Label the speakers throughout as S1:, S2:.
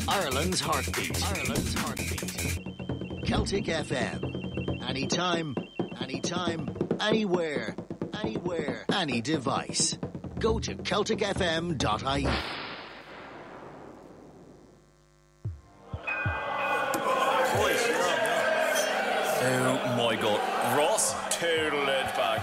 S1: Ireland's heartbeat. Ireland's heartbeat. Celtic FM. Anytime, anytime, anywhere, anywhere, any device. Go to CelticFM.ie.
S2: Oh my god. Ross, total edge back.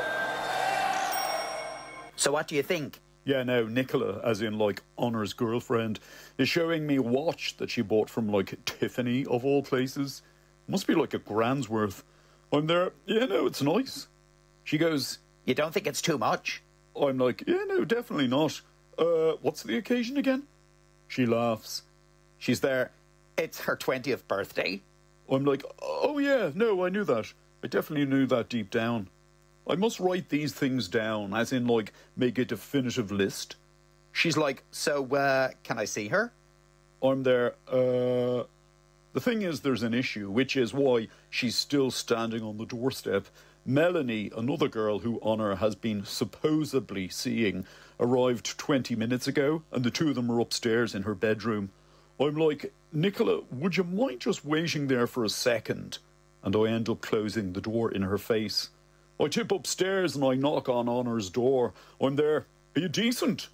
S3: So what do you think?
S4: Yeah, now, Nicola, as in, like, Honor's girlfriend, is showing me a watch that she bought from, like, Tiffany, of all places. Must be, like, a grand's worth. I'm there, yeah, no, it's nice. She goes...
S3: You don't think it's too much?
S4: I'm like, yeah, no, definitely not. What's the occasion again? She laughs.
S3: She's there. It's her 20th birthday.
S4: I'm like, oh, yeah, no, I knew that. I definitely knew that deep down. I must write these things down, as in, like, make a definitive list.
S3: She's like, so, can I see her?
S4: I'm there, The thing is, there's an issue, which is why she's still standing on the doorstep. Melanie, another girl who Honor has been supposedly seeing, arrived 20 minutes ago, and the two of them are upstairs in her bedroom. I'm like, Nicola, would you mind just waiting there for a second? And I end up closing the door in her face. I tip upstairs and I knock on Honor's door. I'm there. Are you decent?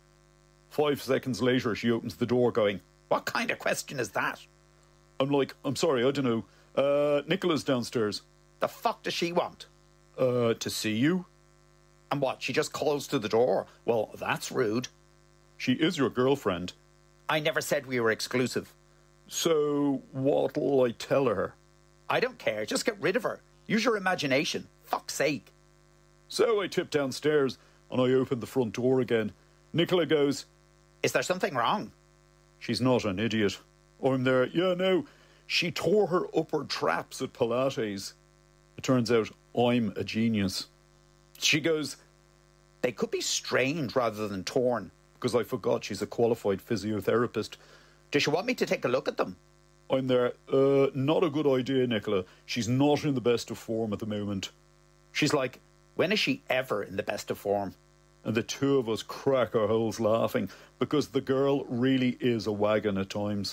S4: 5 seconds later, she opens the door going,
S3: What kind of question is that?
S4: I'm like, I'm sorry, I don't know. Nicola's downstairs.
S3: The fuck does she want?
S4: To see you.
S3: And what, she just calls to the door? Well, that's rude.
S4: She is your girlfriend.
S3: I never said we were exclusive.
S4: So, what'll I tell her?
S3: I don't care, just get rid of her. Use your imagination. Fuck's sake.
S4: So I tip downstairs and I open the front door again. Nicola goes,
S3: Is there something wrong?
S4: She's not an idiot. I'm there, yeah, no. She tore her upper traps at Pilates. It turns out I'm a genius. She goes,
S3: They could be strained rather than torn.
S4: Because I forgot she's a qualified physiotherapist.
S3: Does she want me to take a look at them?
S4: I'm there, not a good idea, Nicola. She's not in the best of form at the moment.
S3: She's like, when is she ever in the best of form?
S4: And the two of us crack our holes laughing, because the girl really is a wagon at times.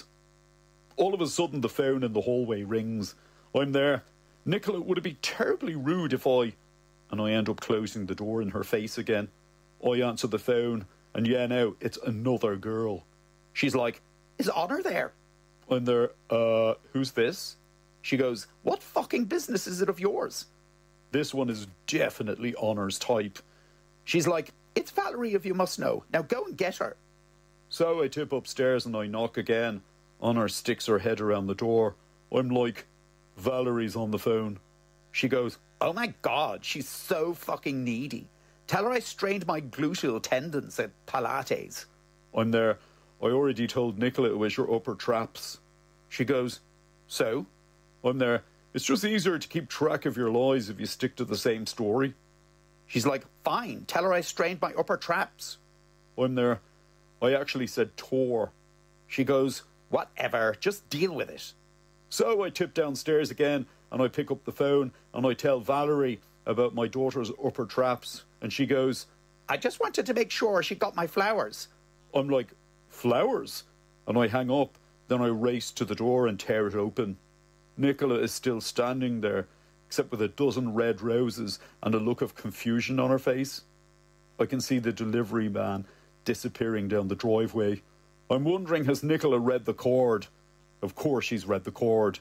S4: All of a sudden, the phone in the hallway rings. I'm there. Nicola, would it be terribly rude if I... And I end up closing the door in her face again. I answer the phone, and yeah, now, it's another girl.
S3: She's like, Is Honor there?
S4: I'm there, who's this?
S3: She goes, What fucking business is it of yours?
S4: This one is definitely Honor's type.
S3: She's like, It's Valerie, if you must know. Now go and get her.
S4: So I tip upstairs and I knock again. Honor sticks her head around the door. I'm like, Valerie's on the phone.
S3: She goes, Oh my God, she's so fucking needy. Tell her I strained my gluteal tendons at Pilates.
S4: I'm there. I already told Nicola it was your upper traps. She goes, So? I'm there. It's just easier to keep track of your lies if you stick to the same story.
S3: She's like, Fine, tell her I strained my upper traps.
S4: I'm there. I actually said tore.
S3: She goes, Whatever, just deal with it.
S4: So I tip downstairs again and I pick up the phone and I tell Valerie about my daughter's upper traps. And she goes,
S3: I just wanted to make sure she got my flowers.
S4: I'm like, Flowers? And I hang up. Then I race to the door and tear it open. Nicola is still standing there, except with a dozen red roses and a look of confusion on her face. I can see the delivery man disappearing down the driveway. I'm wondering, has Nicola read the cord? Of course she's read the cord.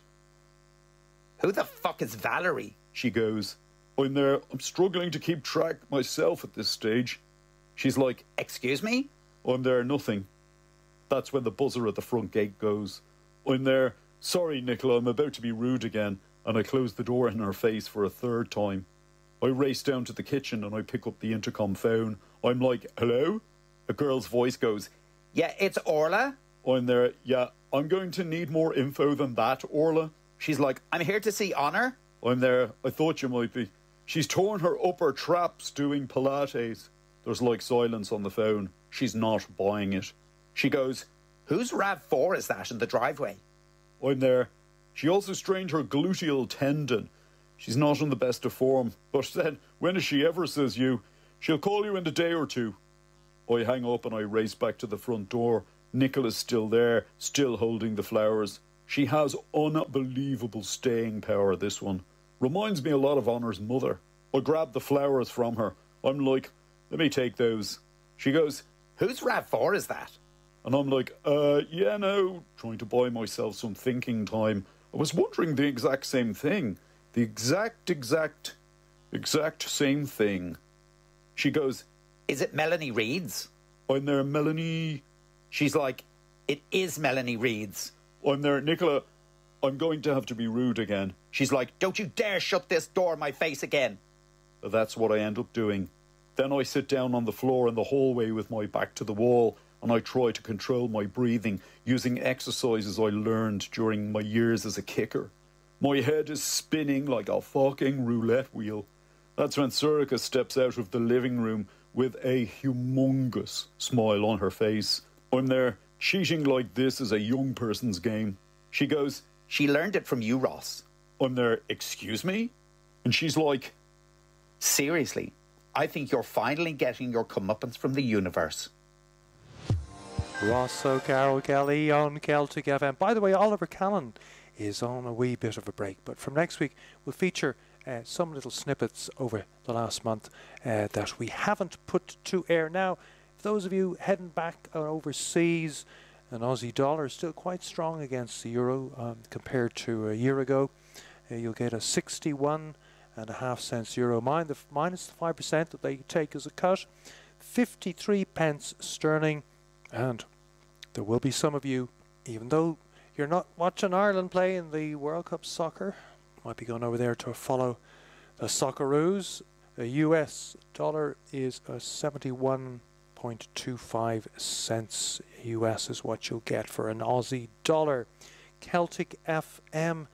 S3: Who the fuck is Valerie?
S4: She goes, I'm there. I'm struggling to keep track myself at this stage. She's like,
S3: Excuse me?
S4: I'm there, nothing. That's when the buzzer at the front gate goes. I'm there. Sorry, Nicola, I'm about to be rude again. And I close the door in her face for a third time. I race down to the kitchen and I pick up the intercom phone. I'm like, hello? A girl's voice goes,
S3: Yeah, it's Orla.
S4: I'm there. Yeah, I'm going to need more info than that, Orla.
S3: She's like, I'm here to see Honor.
S4: I'm there. I thought you might be. She's torn her upper traps doing Pilates. There's like silence on the phone. She's not buying it. She goes,
S3: Whose RAV4 is that in the driveway?
S4: I'm there. She also strained her gluteal tendon. She's not in the best of form. But then, when is she ever, says you? She'll call you in a day or two. I hang up and I race back to the front door. Nicola's still there, still holding the flowers. She has unbelievable staying power, this one. Reminds me a lot of Honor's mother. I grab the flowers from her. I'm like, let me take those. She goes,
S3: Whose RAV4 is that?
S4: and I'm like, yeah, no, trying to buy myself some thinking time. I was wondering the exact same thing. The exact same thing. She goes,
S3: Is it Melanie Reed's?
S4: I'm there, Melanie.
S3: She's like, It is Melanie Reed's.
S4: I'm there, Nicola. I'm going to have to be rude again.
S3: She's like, Don't you dare shut this door in my face again.
S4: That's what I end up doing. Then I sit down on the floor in the hallway with my back to the wall, and I try to control my breathing using exercises I learned during my years as a kicker. My head is spinning like a fucking roulette wheel. That's when Sorcha steps out of the living room with a humongous smile on her face. I'm there, cheating like this is a young person's game. She goes,
S3: She learned it from you, Ross.
S4: I'm there, excuse me? And she's like,
S3: Seriously, I think you're finally getting your comeuppance from the universe.
S5: Ross O'Carroll Kelly on Celtic FM. By the way, Oliver Callan is on a wee bit of a break, but from next week we'll feature some little snippets over the last month that we haven't put to air. Now, for those of you heading back overseas, an Aussie dollar is still quite strong against the euro compared to a year ago. You'll get a 61.5 cents euro, minus the 5% that they take as a cut, 53 pence sterling. And there will be some of you, even though you're not watching Ireland play in the World Cup soccer, might be going over there to follow the Socceroos. The US dollar is a 71.25 cents US is what you'll get for an Aussie dollar. Celtic FM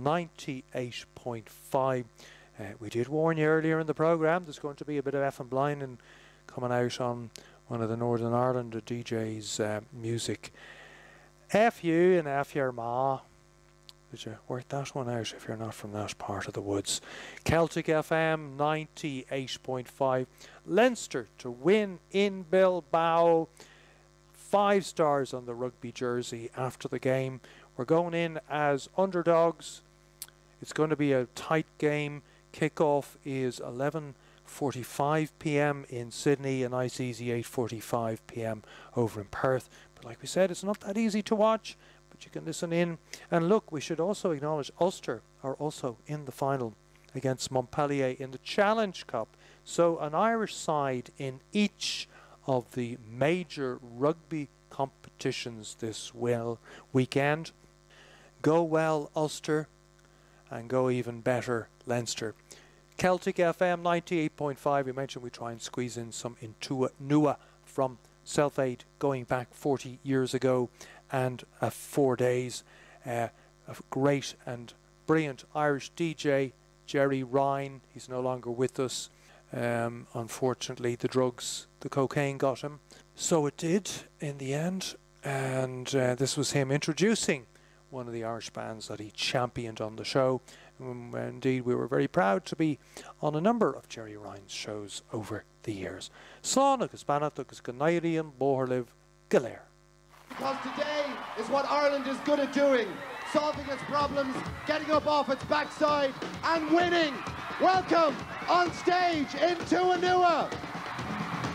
S5: 98.5. We did warn you earlier in the programme there's going to be a bit of F and blinding coming out on one of the Northern Ireland DJ's music. F you and F your ma. Did you work that one out if you're not from that part of the woods? Celtic FM 98.5. Leinster to win in Bilbao. 5 stars on the rugby jersey after the game. We're going in as underdogs. It's going to be a tight game. Kickoff is 11:45 p.m. in Sydney, a nice easy 8:45 p.m. over in Perth. But like we said, it's not that easy to watch, but you can listen in. And look, we should also acknowledge Ulster are also in the final against Montpellier in the Challenge Cup. So an Irish side in each of the major rugby competitions this weekend. Go well, Ulster, and go even better, Leinster. Celtic FM 98.5. We mentioned we try and squeeze in some Intua Nua from Self-Aid going back 40 years ago and 4 days. A great and brilliant Irish DJ, Jerry Ryan. He's no longer with us. Unfortunately, the cocaine got him. So it did in the end. And this was him introducing one of the Irish bands that he championed on the show. Indeed, we were very proud to be on a number of Jerry Ryan's shows over the years. Slán agus banat agus ganairian bóharliv galéir.
S6: Because today is what Ireland is good at doing, solving its problems, getting up off its backside and winning. Welcome on stage Intua Nua.